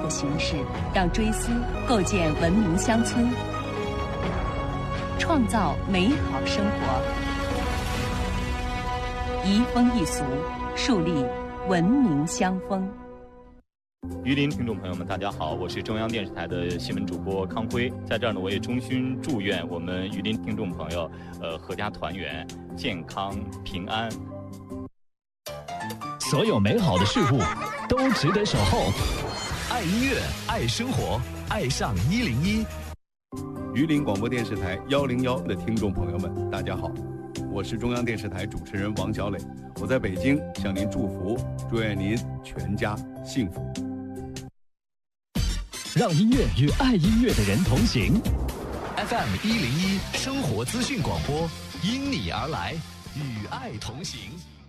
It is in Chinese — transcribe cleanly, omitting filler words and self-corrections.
的形式，让追思构建文明乡村，创造美好生活，移风易俗，树立文明乡风。 榆林听众朋友们，大家好，我是中央电视台的新闻主播康辉。在这儿呢，我也衷心祝愿我们榆林听众朋友，阖家团圆，健康平安。 所有美好的事物都值得守候。爱音乐，爱生活，爱上101。 榆林广播电视台101的听众朋友们，大家好，我是中央电视台主持人王小磊，我在北京向您祝福，祝愿您全家幸福。 让音乐与爱音乐的人同行。FM 101生活资讯广播，因你而来，与爱同行。